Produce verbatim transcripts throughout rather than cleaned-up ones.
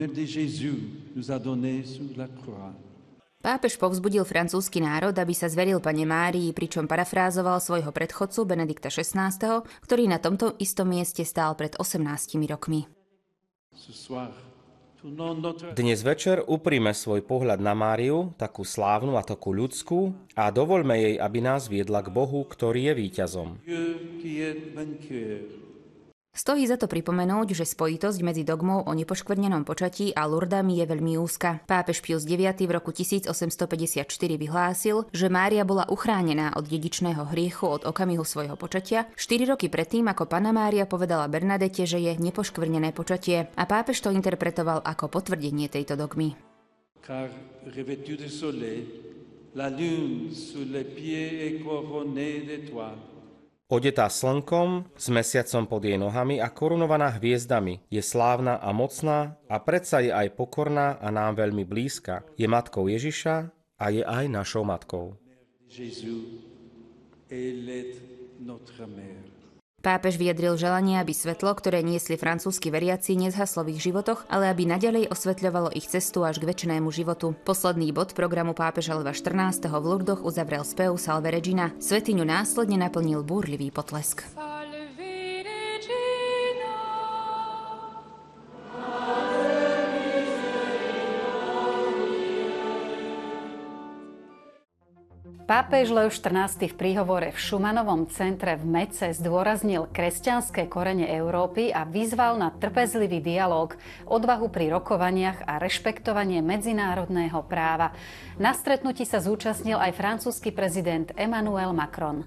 Pápež povzbudil francúzsky národ, aby sa zveril Panne Márii, pričom parafrázoval svojho predchodcu Benedikta šestnásteho, ktorý na tomto istom mieste stál pred osemnástimi rokmi. Dnes večer uprime svoj pohľad na Máriu, takú slávnu a takú ľudskú, a dovoľme jej, aby nás viedla k Bohu, ktorý je víťazom. Stojí za to pripomenúť, že spojitosť medzi dogmou o nepoškvrnenom počatí a Lurdami je veľmi úzka. Pápež Pius deviaty v roku tisícosemstopäťdesiatštyri vyhlásil, že Mária bola uchránená od dedičného hriechu od okamihu svojho počatia, štyri roky predtým, ako Panna Mária povedala Bernadete, že je nepoškvrnené počatie, a pápež to interpretoval ako potvrdenie tejto dogmy. Car revêtue de soleil, la lune sous les pieds est couronnée d'étoiles. Odetá slnkom, s mesiacom pod jej nohami a korunovaná hviezdami, je slávna a mocná a predsa je aj pokorná a nám veľmi blízka. Je matkou Ježiša a je aj našou matkou. Pápež vyjadril želanie, aby svetlo, ktoré niesli francúzski veriaci, nezhaslo v ich životoch, ale aby naďalej osvetľovalo ich cestu až k večnému životu. Posledný bod programu pápeža Lva štrnásteho v Lurdoch uzavrel spev Salve Regina. Svätyňu následne naplnil búrlivý potlesk. Pápež Lev štrnásty v príhovore v Schumanovom centre v Mece zdôraznil kresťanské korene Európy a vyzval na trpezlivý dialóg, odvahu pri rokovaniach a rešpektovanie medzinárodného práva. Na stretnutí sa zúčastnil aj francúzsky prezident Emmanuel Macron.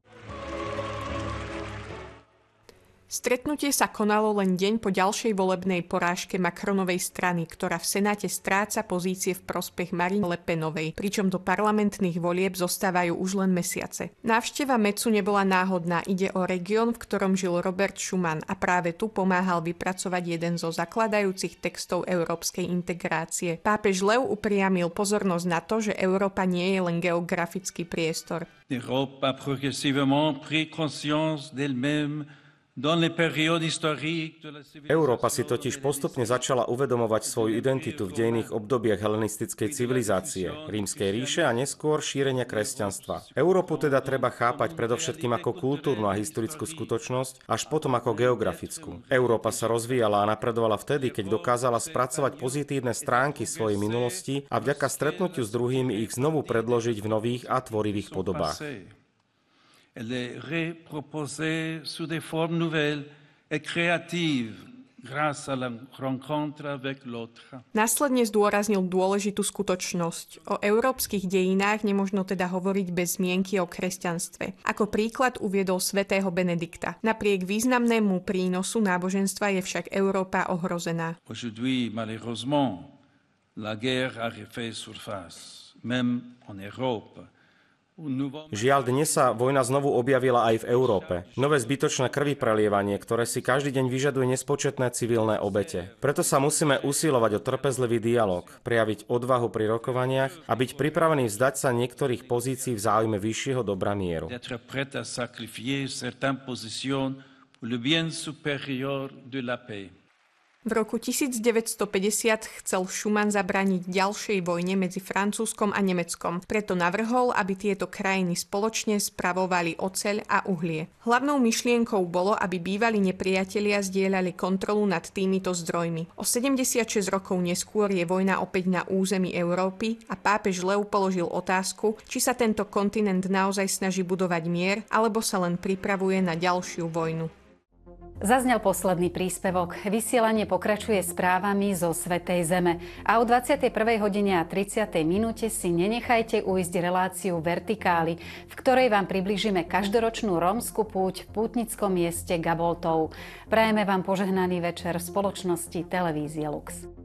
Stretnutie sa konalo len deň po ďalšej volebnej porážke Macronovej strany, ktorá v Senáte stráca pozície v prospech Marine Le Penovej, pričom do parlamentných volieb zostávajú už len mesiace. Návšteva Mecu nebola náhodná, ide o región, v ktorom žil Robert Schuman a práve tu pomáhal vypracovať jeden zo zakladajúcich textov európskej integrácie. Pápež Lev upriamil pozornosť na to, že Európa nie je len geografický priestor. L'Europe a progressivement pris conscience d'elle-même. Európa si totiž postupne začala uvedomovať svoju identitu v dejinných obdobiach helenistickej civilizácie, Rímskej ríše a neskôr šírenia kresťanstva. Európu teda treba chápať predovšetkým ako kultúrnu a historickú skutočnosť, až potom ako geografickú. Európa sa rozvíjala a napredovala vtedy, keď dokázala spracovať pozitívne stránky svojej minulosti a vďaka stretnutiu s druhými ich znovu predložiť v nových a tvorivých podobách. Elle est reproposée sous des formes nouvelles et créatives grâce à la rencontre avec l'autre. Následne zdôraznil dôležitú skutočnosť. O európskych dejinách nemožno teda hovoriť bez zmienky o kresťanstve. Ako príklad uviedol svätého Benedikta. Napriek významnému prínosu náboženstva je však Európa ohrozená. Aujourd'hui, malheureusement, la guerre a refait surface, même en Europe. Žiaľ, dnes sa vojna znovu objavila aj v Európe. Nové zbytočné krvi prelievanie, ktoré si každý deň vyžaduje nespočetné civilné obete. Preto sa musíme usilovať o trpezlivý dialog, prejaviť odvahu pri rokovaniach a byť pripravený vzdať sa niektorých pozícií v záujme vyššieho dobra mieru. V roku tisícdeväťstopäťdesiat chcel Schuman zabrániť ďalšej vojne medzi Francúzskom a Nemeckom. Preto navrhol, aby tieto krajiny spoločne spravovali oceľ a uhlie. Hlavnou myšlienkou bolo, aby bývalí nepriatelia zdieľali kontrolu nad týmito zdrojmi. O sedemdesiatšesť rokov neskôr je vojna opäť na území Európy a pápež Lev položil otázku, či sa tento kontinent naozaj snaží budovať mier, alebo sa len pripravuje na ďalšiu vojnu. Zaznel posledný príspevok. Vysielanie pokračuje správami zo Svätej Zeme. A o dvadsiatej prvej hodine a tridsiatej minúte si nenechajte ujsť reláciu Vertikály, v ktorej vám priblížime každoročnú rómsku púť v pútnickom mieste Gaboltov. Prajeme vám požehnaný večer v spoločnosti Televízie Lux.